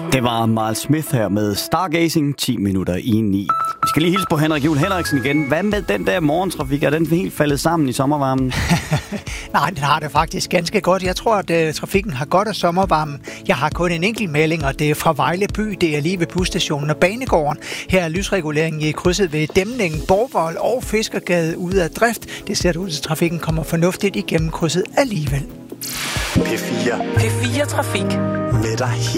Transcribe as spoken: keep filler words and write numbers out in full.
Det var Miles Smith her med Stargazing, ti minutter i ni. Vi skal lige hilse på Henrik Juhl Henriksen igen. Hvad med den der morgentrafik? Er den helt faldet sammen i sommervarmen? Nej, den har det faktisk ganske godt. Jeg tror, at uh, trafikken har godt af sommervarmen. Jeg har kun en enkelt melding, og det er fra Vejle by. Det er lige ved busstationen og Banegården. Her er lysreguleringen i krydset ved Dæmningen, Borgvold og Fiskergade ude af drift. Det ser ud til, at trafikken kommer fornuftigt igennem krydset alligevel. P fire. P fire Trafik. Med dig